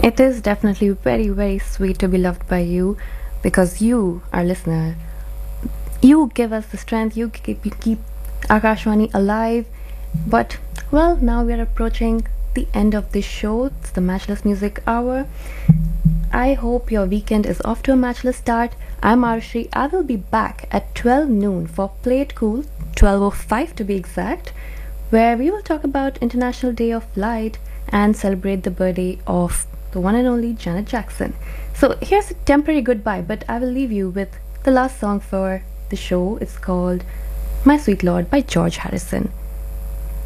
It is definitely very, very sweet to be loved by you because you, our listener, you give us the strength, you keep Akashwani alive. But, well, now we are approaching the end of this show. It's the Matchless Music Hour. I hope your weekend is off to a matchless start. I'm Arushi. I will be back at 12 noon for Play It Cool, 12:05 to be exact, where we will talk about International Day of Light and celebrate the birthday of the one and only Janet Jackson. So here's a temporary goodbye, but I will leave you with the last song for the show. It's called My Sweet Lord by George Harrison.